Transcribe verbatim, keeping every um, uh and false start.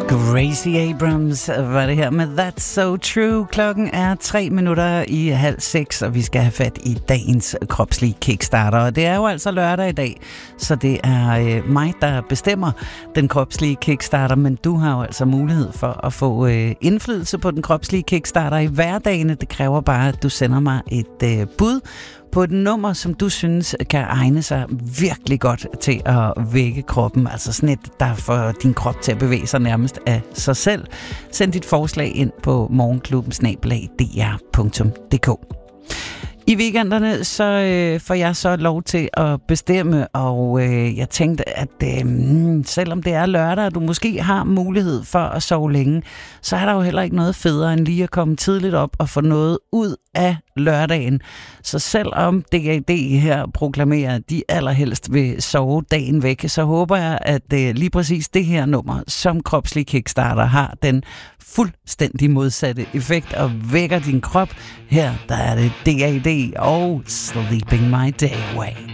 Gracie Abrams var det her med That's So True. Klokken er tre minutter i halv seks, og vi skal have fat i dagens kropslige kickstarter. Og det er jo altså lørdag i dag, så det er øh, mig, der bestemmer den kropslige kickstarter. Men du har jo altså mulighed for at få øh, indflydelse på den kropslige kickstarter i hverdagene. Det kræver bare, at du sender mig et øh, bud på et nummer, som du synes kan egne sig virkelig godt til at vække kroppen. Altså sådan et, der får din krop til at bevæge sig nærmest af sig selv. Send dit forslag ind på morgenklubben snabel-a d r punktum d k. I weekenderne så øh, får jeg så lov til at bestemme, og øh, jeg tænkte, at øh, selvom det er lørdag, og du måske har mulighed for at sove længe, så er der jo heller ikke noget federe end lige at komme tidligt op og få noget ud af lørdagen. Så selvom D A D her proklamerer, at de allerhelst vil sove dagen væk, så håber jeg, at øh, lige præcis det her nummer, som kropslig kickstarter, har den fuldstændig modsatte effekt og vækker din krop. Her der er det D A D og Sleeping My Day Away.